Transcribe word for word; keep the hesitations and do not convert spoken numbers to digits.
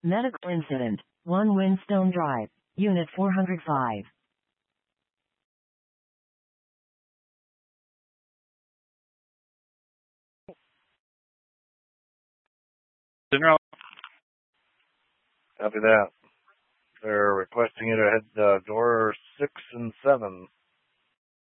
Medical incident. one Windstone Drive, Unit four hundred five. General. Copy that. They're requesting you to head uh, door six and seven.